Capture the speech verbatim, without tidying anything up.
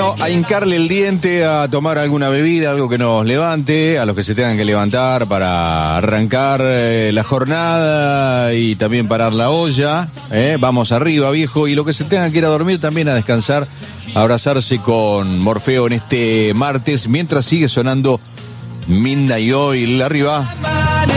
Bueno, a hincarle el diente, a tomar alguna bebida, algo que nos levante, a los que se tengan que levantar para arrancar eh, la jornada y también parar la olla. Eh, vamos arriba, viejo, y lo que se tengan que ir a dormir también a descansar, a abrazarse con Morfeo en este martes, mientras sigue sonando Midnight Oil. Arriba.